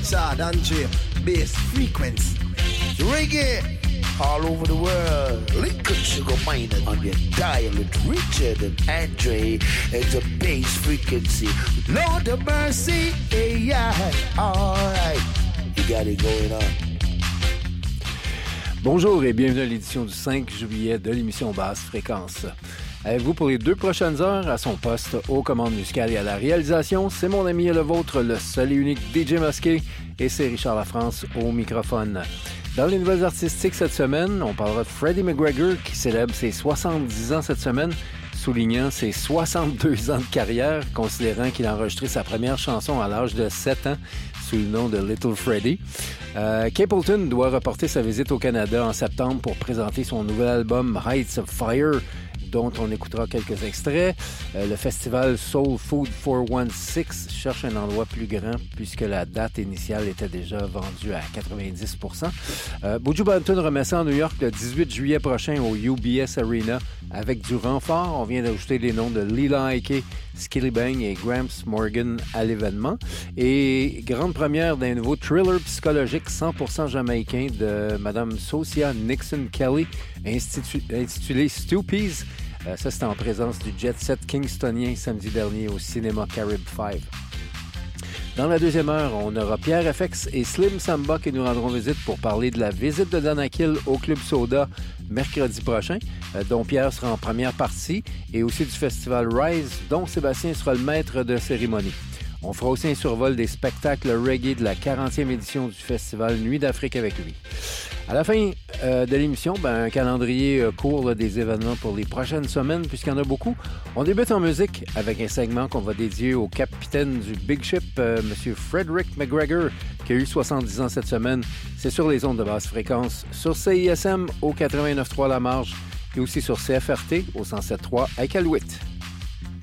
Richard Andre, bass frequency. Reggae all over the world. Lincoln Sugar Minor on your dial with Richard and Andre and the bass frequency. Lord of mercy, yeah, alright. You got it going on. Bonjour et bienvenue à l'édition du 5 juillet de l'émission Basse Fréquence. Avec vous pour les 2 prochaines heures, à son poste aux commandes musicales et à la réalisation, c'est mon ami et le vôtre, le seul et unique DJ Mosquée, et c'est Richard Lafrance au microphone. Dans les nouvelles artistiques cette semaine, on parlera de Freddie McGregor qui célèbre ses 70 ans cette semaine, soulignant ses 62 ans de carrière, considérant qu'il a enregistré sa première chanson à l'âge de 7 ans sous le nom de Little Freddie. Capleton doit reporter sa visite au Canada en septembre pour présenter son nouvel album Heights of Fire, dont on écoutera quelques extraits. Le festival Soul Food 416 cherche un endroit plus grand puisque la date initiale était déjà vendue à 90%. Buju Banton remet ça en New York le 18 juillet prochain au UBS Arena avec du renfort. On vient d'ajouter les noms de Lila Ike, Skillibeng et Gramps Morgan à l'événement. Et grande première d'un nouveau thriller psychologique 100% jamaïcain de Mme Socia Nixon Kelly intitulé Stoopies. Ça, c'était en présence du Jet Set kingstonien samedi dernier au cinéma Carib 5. Dans la deuxième heure, on aura Pierre FX et Slim Samba qui nous rendront visite pour parler de la visite de Danakil au Club Soda mercredi prochain, dont Pierre sera en première partie, et aussi du festival Rise, dont Sébastien sera le maître de cérémonie. On fera aussi un survol des spectacles reggae de la 40e édition du festival Nuit d'Afrique avec lui. À la fin de l'émission, un calendrier court des événements pour les prochaines semaines, puisqu'il y en a beaucoup. On débute en musique avec un segment qu'on va dédier au capitaine du Big Ship, M. Frederick McGregor, qui a eu 70 ans cette semaine. C'est sur les ondes de basse fréquence, sur CISM au 89.3 La Marge et aussi sur CFRT au 107.3 à Iqaluit.